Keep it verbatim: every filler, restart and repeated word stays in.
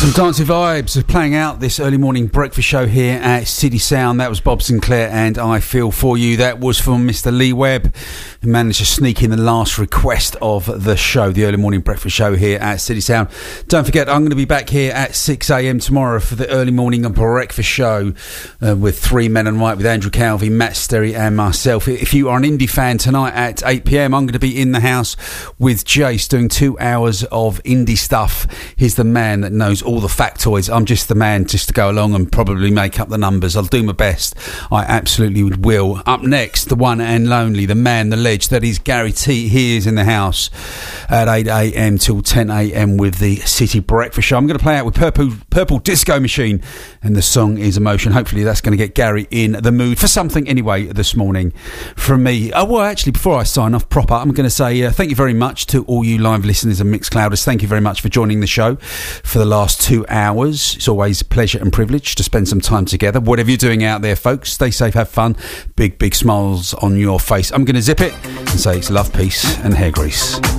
Some dancey vibes playing out this early morning breakfast show here at City Sound. That was Bob Sinclair and I Feel For You. That was from Mister Lee Webb, who managed to sneak in the last request of the show, the early morning breakfast show here at City Sound. Don't forget, I'm going to be back here at six a.m. tomorrow for the early morning breakfast show uh, with Three Men and White with Andrew Calvi, Matt Sterry and myself. If you are an indie fan, tonight at eight p.m. I'm going to be in the house with Jace doing two hours of indie stuff. He's the man that knows all the factoids. I'm just the man just to go along and probably make up the numbers. I'll do my best. I absolutely will. Up next, the one and lonely, the man, the ledge, that is Gary T. He is in the house at eight a.m. till ten a.m. with the City Breakfast Show. I'm going to play out with Purple, Purple Disco Machine, and the song is Emotion. Hopefully that's going to get Gary in the mood for something anyway this morning from me. Oh, well, actually, before I sign off proper, I'm going to say uh, thank you very much to all you live listeners and Mixclouders. Thank you very much for joining the show for the last two hours. It's always a pleasure and privilege to spend some time together. Whatever you're doing out there, folks, stay safe, have fun. Big, big smiles on your face. I'm going to zip it and say it's love, peace and hair grease.